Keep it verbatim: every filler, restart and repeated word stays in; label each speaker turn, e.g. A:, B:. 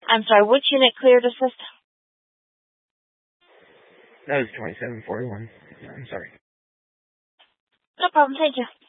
A: I'm sorry, which unit cleared assist?
B: That was twenty-seven forty-one. I'm sorry.
A: No problem, thank you.